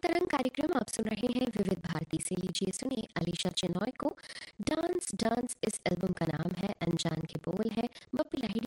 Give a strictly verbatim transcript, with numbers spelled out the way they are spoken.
तरंग कार्यक्रम आप सुन रहे हैं विविध भारती से। लीजिए सुनिए अलीशा चिनॉय को। डांस डांस इस एल्बम का नाम है। अनजान के बोल है बप्पी लाहिड़ी